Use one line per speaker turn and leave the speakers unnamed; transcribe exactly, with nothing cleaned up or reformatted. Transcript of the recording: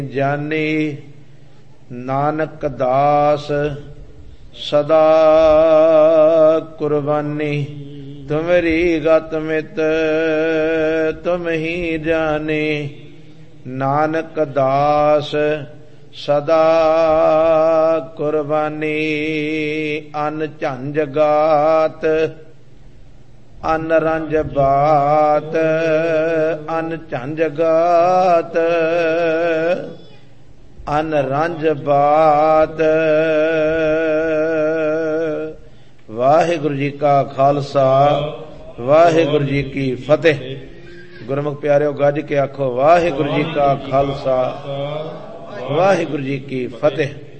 ਜਾਨੀ ਨਾਨਕ ਦਾਸ ਸਦਾ ਕੁਰਬਾਨੀ। ਤੁਮਰੀ ਗਤ ਮਿਤ ਤੁਮ ਹੀ ਜਾਨੇ ਨਾਨਕ ਦਾਸ ਸਦਾ ਕੁਰਬਾਨੀ। ਅਨ ਝੰਜ ਗਾਤ ਅਨ ਰੰਜ ਬਾਤ ਅਨ ਝੰਜ ਗਾਤ ਅਨ ਰੰਜ ਬਾਤ। ਵਾਹਿਗੁਰੂ ਜੀ ਕਾ ਖਾਲਸਾ ਵਾਹਿਗੁਰੂ ਜੀ ਕੀ ਫਤਿਹ। ਗੁਰਮੁਖ ਪਿਆਰਿਓ ਗੱਜ ਕੇ ਆਖੋ ਵਾਹਿਗੁਰੂ ਜੀ ਕਾ ਖਾਲਸਾ ਵਾਹਿਗੁਰੂ ਜੀ ਕੀ ਫਤਿਹ।